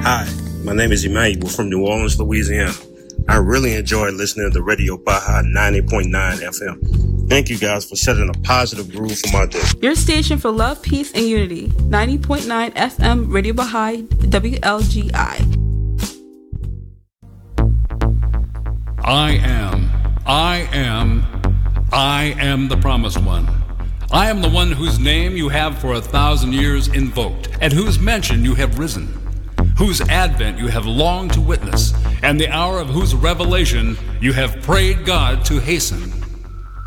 Hi, my name is Emmanuel from New Orleans, Louisiana. I really enjoy listening to Radio Baja 90.9 FM. Thank you guys for setting a positive groove for my day. Your station for love, peace, and unity. 90.9 FM Radio Baja WLGI. I am the promised one. I am the one whose name you have for 1,000 years invoked, and whose mention you have risen, whose advent you have longed to witness, and the hour of whose revelation you have prayed God to hasten.